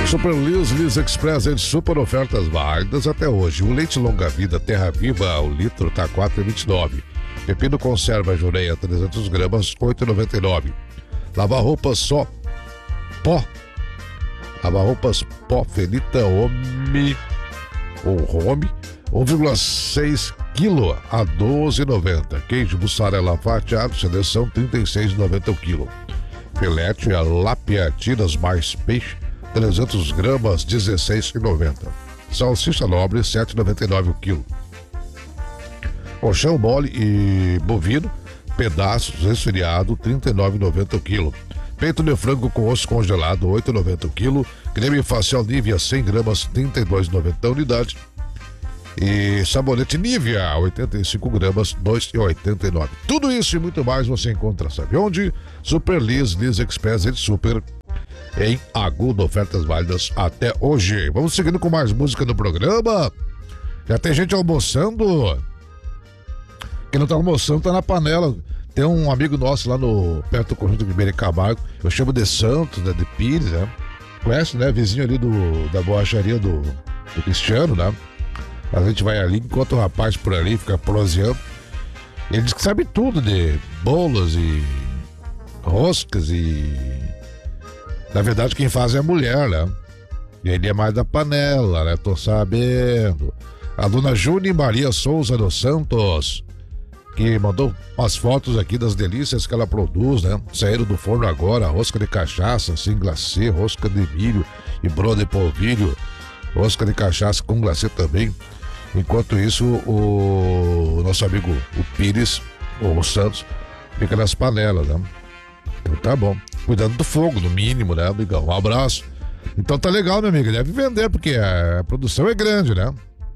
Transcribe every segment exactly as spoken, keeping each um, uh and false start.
Super Liz, Liz Express em super ofertas válidas até hoje. O leite longa vida Terra Viva, o litro tá quatro reais e vinte e nove centavos. Pepino conserva Jureia trezentas gramas, oito reais e noventa e nove centavos. Lava roupas só pó. Lava roupas pó Felita Home ou Home, um vírgula seis quilo a doze reais e noventa centavos. Queijo mussarela fatiado, seleção trinta e seis reais e noventa centavos o quilo. Filete a lápia tiras mais peixe, trezentas gramas, dezesseis reais e noventa centavos. Salsicha nobre, sete reais e noventa e nove centavos o quilo. Colchão mole e bovino, pedaços resfriado, trinta e nove reais e noventa centavos o quilo. Peito de frango com osso congelado, oito reais e noventa centavos o quilo. Creme facial Nivea, cem gramas, trinta e dois reais e noventa centavos a unidade. E sabonete Nivea, oitenta e cinco gramas, dois reais e oitenta e nove centavos. Tudo isso e muito mais você encontra, sabe onde? Super Liz, Liz Express e Super em Agudo, ofertas válidas até hoje. Vamos seguindo com mais música no programa. Já tem gente almoçando. Quem não tá almoçando tá na panela. Tem um amigo nosso lá no perto do conjunto de Ribeira Camargo, eu chamo de Santos, né, de Pires, né? Conhece, né? Vizinho ali do, da borracharia do, do Cristiano, né? A gente vai ali, encontra o rapaz por ali, fica proseando. Ele diz que sabe tudo de bolos e roscas e... Na verdade, quem faz é a mulher, né? E ele é mais da panela, né? Tô sabendo. A dona Júnia Maria Souza dos Santos, que mandou umas fotos aqui das delícias que ela produz, né? Saíram do forno agora, rosca de cachaça, sem glacê, rosca de milho e broa de polvilho, rosca de cachaça com glacê também. Enquanto isso, o nosso amigo, o Pires, ou o Santos, fica nas panelas, né? Então tá bom. Cuidando do fogo, no mínimo, né, amigão? Um abraço. Então tá legal, meu amigo. Deve vender, porque a produção é grande, né?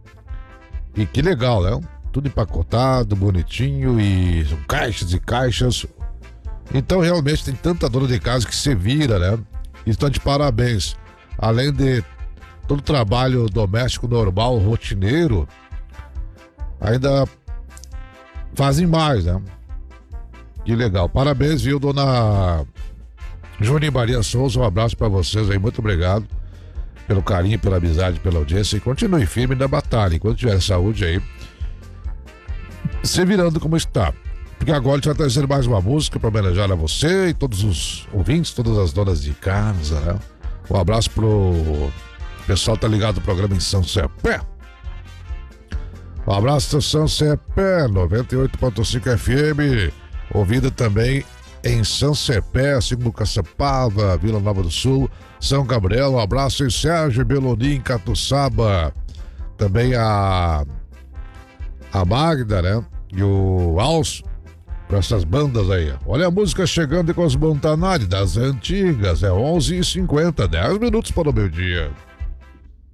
E que legal, né? Tudo empacotado, bonitinho e são caixas e caixas. Então realmente tem tanta dona de casa que se vira, né? E estão de parabéns. Além de todo o trabalho doméstico normal, rotineiro, ainda fazem mais, né? Que legal. Parabéns, viu, dona Júnia Maria Souza. Um abraço pra vocês aí. Muito obrigado pelo carinho, pela amizade, pela audiência. E continue firme na batalha. Enquanto tiver saúde aí, se virando como está. Porque agora a gente vai trazer mais uma música para homenagear a você e todos os ouvintes, todas as donas de casa, né? Um abraço pro pessoal que tá ligado no programa em São Cepé. Um abraço, São Cepé, noventa e oito ponto cinco F M. Ouvido também em São Cepé, assim como Caçapava, Vila Nova do Sul, São Gabriel. Um abraço em Sérgio Belonim, Catuçaba. Também a a Magda, né? E o Alcio, com essas bandas aí. Olha a música chegando com os Montanari das antigas. É onze e cinquenta, dez minutos para o meio-dia.